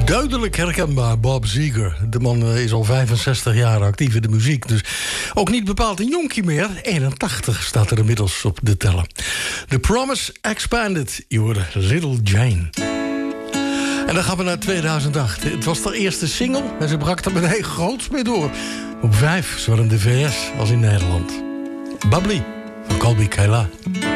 Duidelijk herkenbaar, Bob Seger. De man is al 65 jaar actief in de muziek. Dus ook niet bepaald een jonkie meer. 81 staat er inmiddels op de teller. The Promise Expanded. Je hoorde Little Jane. En dan gaan we naar 2008. Het was de eerste single en ze brak er meteen groots mee door. Op 5, zowel in de VS als in Nederland. Bubbly van Colby Kayla.